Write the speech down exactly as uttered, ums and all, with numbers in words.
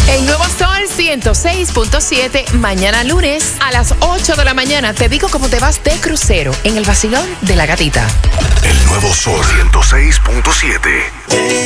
El Nuevo Sol ciento seis punto siete, mañana lunes a las ocho de la mañana. Te digo cómo te vas de crucero en el vacilón de la gatita. El Nuevo Sol ciento seis punto siete.